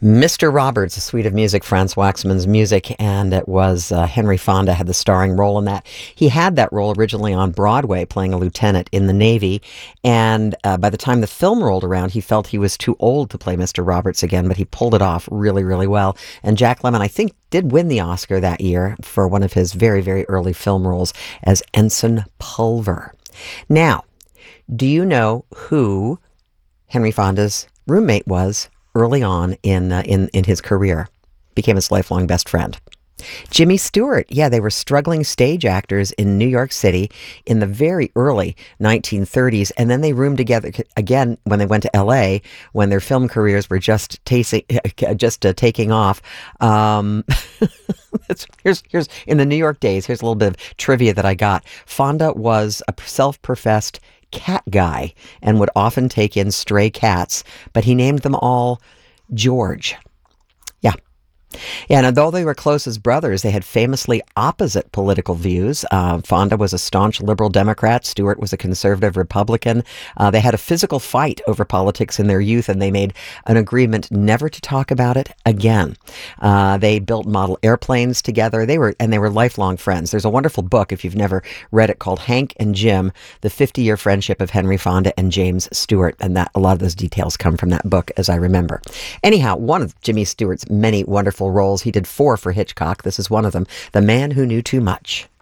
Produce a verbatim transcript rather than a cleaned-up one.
Mister Roberts, a suite of music, Franz Waxman's music, and it was uh, Henry Fonda had the starring role in that. He had that role originally on Broadway, playing a lieutenant in the Navy, and uh, by the time the film rolled around, he felt he was too old to play Mister Roberts again, but he pulled it off really, really well. And Jack Lemmon, I think, did win the Oscar that year for one of his very, very early film roles as Ensign Pulver. Now, do you know who Henry Fonda's roommate was early on in uh, in in his career? Became his lifelong best friend. Jimmy Stewart. Yeah, they were struggling stage actors in New York City in the very early nineteen thirties, and then they roomed together again when they went to L A, when their film careers were just tasting, just uh, taking off. Um, here's here's in the New York days. Here's a little bit of trivia that I got. Fonda was a self-professed cat guy and would often take in stray cats, but he named them all George. Yeah. Yeah, and although they were close as brothers, they had famously opposite political views. Uh, Fonda was a staunch liberal Democrat. Stewart was a conservative Republican. Uh, they had a physical fight over politics in their youth, and they made an agreement never to talk about it again. Uh, they built model airplanes together. They were, and they were lifelong friends. There's a wonderful book, if you've never read it, called Hank and Jim: The fifty-Year Friendship of Henry Fonda and James Stewart, and that a lot of those details come from that book, as I remember. Anyhow, one of Jimmy Stewart's many wonderful roles. He did four for Hitchcock. This is one of them, The Man Who Knew Too Much.